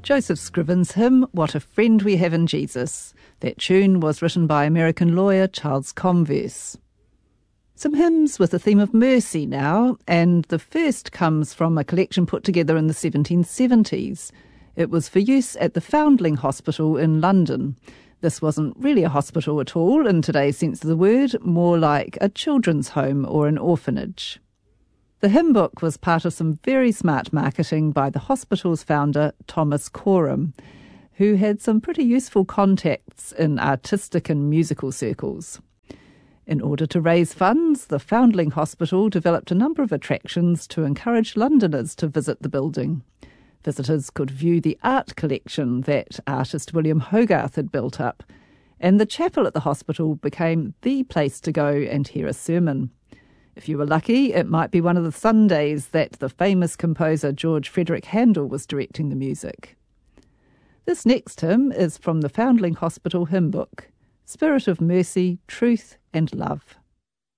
Joseph Scriven's hymn, What a Friend We Have in Jesus. That tune was written by American lawyer Charles Converse. Some hymns with the theme of mercy now, and the first comes from a collection put together in the 1770s. It was for use at the Foundling Hospital in London. This wasn't really a hospital at all in today's sense of the word, more like a children's home or an orphanage. The hymn book was part of some very smart marketing by the hospital's founder, Thomas Coram, who had some pretty useful contacts in artistic and musical circles. In order to raise funds, the Foundling Hospital developed a number of attractions to encourage Londoners to visit the building. Visitors could view the art collection that artist William Hogarth had built up, and the chapel at the hospital became the place to go and hear a sermon. If you were lucky, it might be one of the Sundays that the famous composer George Frederick Handel was directing the music. This next hymn is from the Foundling Hospital hymn book, Spirit of Mercy, Truth and Love.